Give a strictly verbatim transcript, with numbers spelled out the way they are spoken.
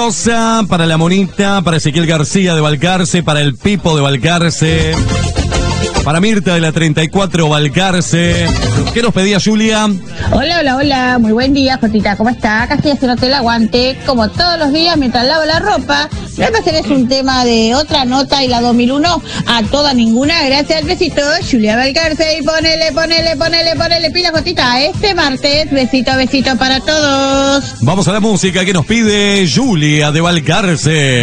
Para la Monita, para Ezequiel García de Balcarce, para el Pipo de Balcarce, para Mirta de la treinta y cuatro Balcarce. ¿Qué nos pedía Julia? Hola, hola, hola, muy buen día, Jotita, ¿cómo está? Acá estoy haciéndote el aguante, como todos los días mientras lavo la ropa. No me hacer es un tema de otra nota y la dos mil uno, a toda ninguna, gracias, besito, Julia Balcarce, y ponele, ponele, ponele, ponele pila, Jotita, este martes, besito, besito para todos. Vamos a la música que nos pide Julia de Balcarce.